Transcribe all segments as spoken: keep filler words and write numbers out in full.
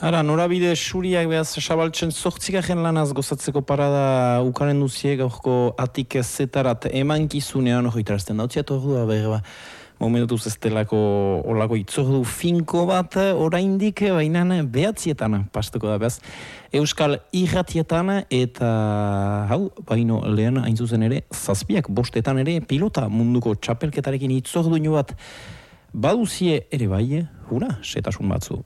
Ara, norabide suriak behaz sabaltzen zortzigaren lanaz gozatzeko parada ukaren duzie gaurko atik zetarat emankizunean hori tarazten dautziat hor du, behar momentuz ez delako olako itzordu finko bat oraindik bainan behatzietan pasteko da behaz Euskal Irratietan eta hau, baino lehen hain zuzen ere zazpiak bostetan ere pilota munduko txapelketarekin itzordu bat baduzie ere bai, hura, setasun batzu.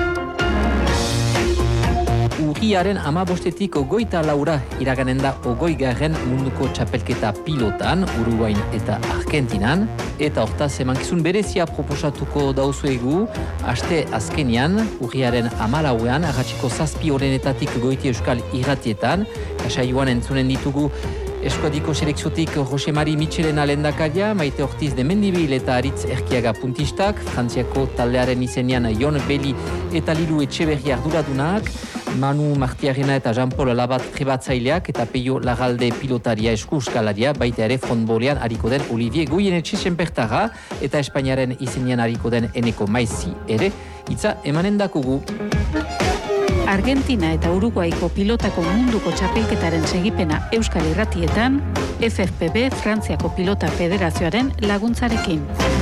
Urriaren amabostetik ogoita laura iraganen da ogoigarren munduko txapelketa pilotan, Uruguain eta Argentinan, eta hortaz emankizun berezia proposatuko dauzuegu, aste azkenian, urriaren amalauean, arratsiko zazpi horrenetatik goiti Euskal Irratietan, kasaioan entzunen ditugu Eskuadiko selekziotik Jose Mari Michelena lehendakaria, Maite Ortiz de Mendibil eta Aritz Erkiaga puntistak, Frantziako taldearen izenean Jon Beli eta Lilu Etxeberri arduradunak, Manu Martiarena eta Jean-Paul Labat trebatzaileak eta Peio Larralde pilotaria eskuskalaria, baita ere frontbolean hariko den Olivier Goyenetxe senpertara eta Espainiaren izenean hariko den Eneko Maizi ere, hitza emanen dakugu. Argentina eta Uruguaiko pilotako munduko txapelketaren segipena Euskal Irratietan, F F P B Frantziako Pilota Federazioaren laguntzarekin.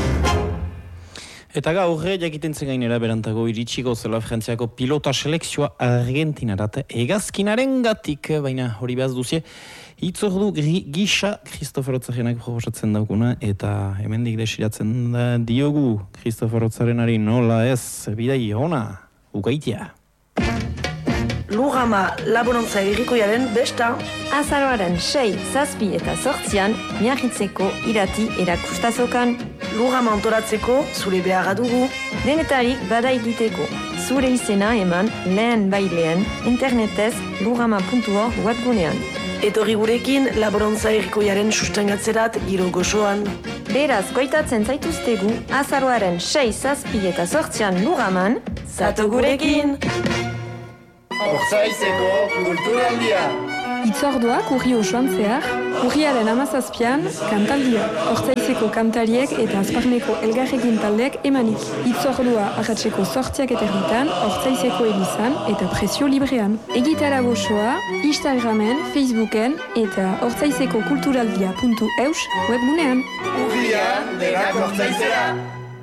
Eta gaur jakiten zen gainera berantago iritsiko zela Frantziako pilota selekzioa Argentinarat egazkinaren gatik, baina hori behaz duzie, hitzordu gisa Christopher Otzarenak proposatzen daukuna, eta hemendik desiratzen da diogu Christopher Otzarenari nola ez, bidai ona, ukaitia. Lugama labonontza irrikoiaren besta. Azaroaren sei, zazpi eta zortzian, miagitzeko irati erakustazokan. Lugama antoratzeko zure beharra dugu. Denetarik bada egiteko. Zure izena eman lehen bailean internetez lugama puntu org webgunean. Etorri gurekin labonontza irrikoiaren sustengatzerat giro gozoan. Beraz, goitatzen zaituztegu, azaroaren sei, zazpi eta zortzian lugaman, zato gurekin! Ortzaizeko kulturaldia! Itzorduak urri osoan zehar, urriaren hamazazpian kantaldia. Ortzaizeko kantariek eta azparneko elgarrekin taldeak emanik. Itzordua arratseko zortziak eta erditan, Ortzaizeko elizan eta presio librean. Egitara gozoa, Instagramen, Facebooken eta ortzaizeko kulturaldia puntu eus webgunean. Urria, denak Ortzaizera!